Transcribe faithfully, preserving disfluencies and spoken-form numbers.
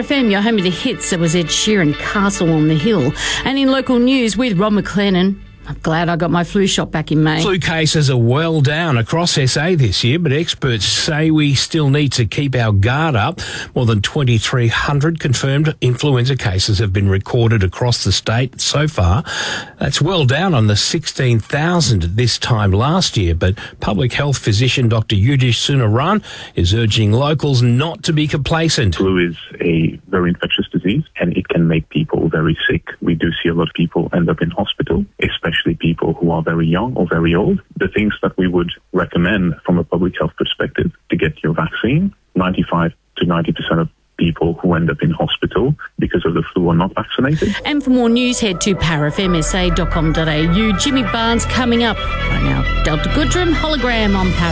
F M, your home of the hits. That was Ed Sheeran, Castle on the Hill. And in local news with Rob McLennan, I'm glad I got my flu shot back in May. Flu cases are well down across S A this year, but experts say we still need to keep our guard up. More than twenty-three hundred confirmed influenza cases have been recorded across the state so far. That's well down on the sixteen thousand at this time last year, but public health physician Doctor Yudish Sunaran is urging locals not to be complacent. Flu is a very infectious disease and it can make people very sick. We do see a lot of people end up in hospital, especially people who are very young or very old. The things that we would recommend from a public health perspective to get your vaccine, ninety-five to ninety percent of people who end up in hospital because of the flu are not vaccinated. And for more news, head to power f m s a dot com dot a u. Jimmy Barnes coming up right now. Delta Goodrum hologram on Power.